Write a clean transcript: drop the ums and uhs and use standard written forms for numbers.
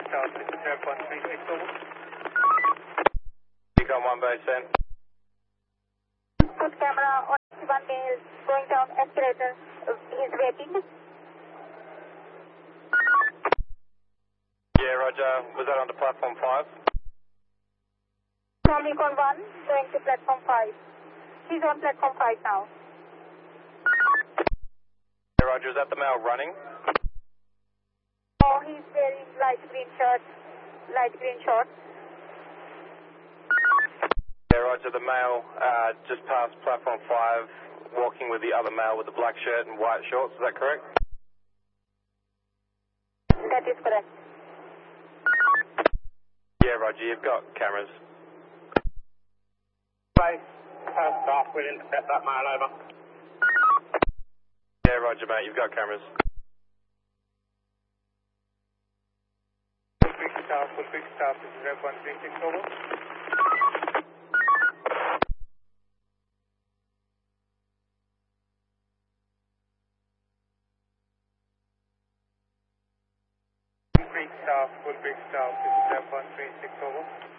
South, this is Air 136 over. Beacon 1 base in. Good camera on 1 male going down escalator. He's waiting. Yeah, roger. Was that onto platform 5? From Beacon 1 going to platform 5. He's on platform 5 now. Yeah, roger. Is that the male running? Oh, he's wearing light green shirt. Light green shorts. Yeah, roger. The male just passed platform 5, walking with the other male with the black shirt and white shorts. Is that correct? That is correct. Yeah, roger. You've got cameras. Base, staff, we'll intercept that mile over. Yeah, roger, mate. You've got cameras. Full big staff, this is Air 136 over. Full big staff, this is Air 136 over.